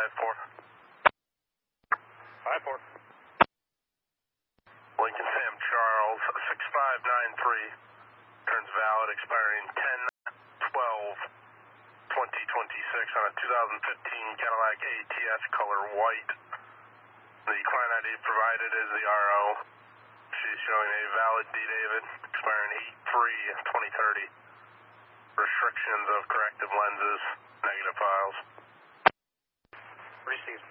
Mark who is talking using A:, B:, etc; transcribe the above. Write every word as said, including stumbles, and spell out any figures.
A: five four.
B: five four.
A: Lincoln Sam Charles, six five nine three. Turns valid, expiring ten twelve twenty twenty-six on a two thousand fifteen Cadillac A T S color white. The client I D provided is the R O. She's showing a valid D-David, expiring eight three twenty thirty. Restrictions of corrective lenses, negative files.
B: Received.